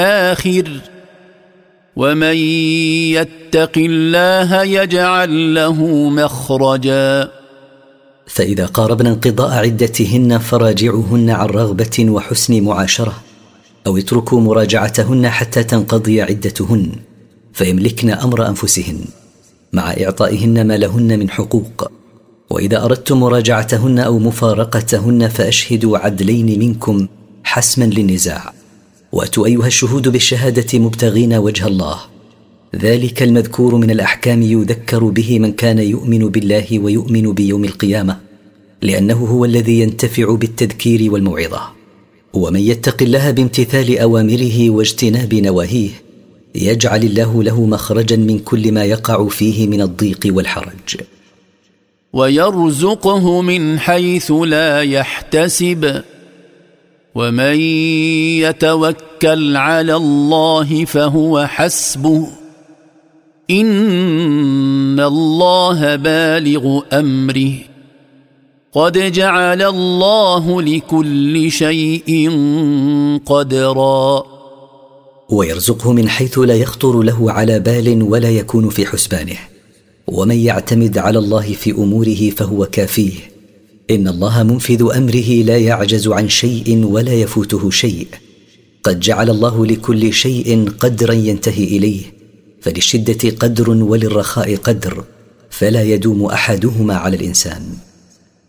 الآخر ومن يتق الله يجعل له مخرجا. فإذا قاربن انقضاء عدتهن فراجعوهن عن رغبة وحسن معاشرة، أو اتركوا مراجعتهن حتى تنقضي عدتهن فيملكن أمر أنفسهن مع إعطائهن ما لهن من حقوق. وإذا أردتم مراجعتهن أو مفارقتهن فأشهدوا عدلين منكم حسما للنزاع، وأتوا أيها الشهود بالشهادة مبتغين وجه الله. ذلك المذكور من الأحكام يذكر به من كان يؤمن بالله ويؤمن بيوم القيامة، لأنه هو الذي ينتفع بالتذكير والموعظة. ومن يتق الله بامتثال أوامره واجتناب نواهيه يجعل الله له مخرجا من كل ما يقع فيه من الضيق والحرج. ويرزقه من حيث لا يحتسب ومن يتوكل على الله فهو حسبه إن الله بالغ أمره قد جعل الله لكل شيء قدرا. ويرزقه من حيث لا يخطر له على بال ولا يكون في حسبانه. ومن يعتمد على الله في أموره فهو كافيه، إن الله منفذ أمره لا يعجز عن شيء ولا يفوته شيء. قد جعل الله لكل شيء قدرا ينتهي إليه، فللشدة قدر وللرخاء قدر، فلا يدوم أحدهما على الإنسان.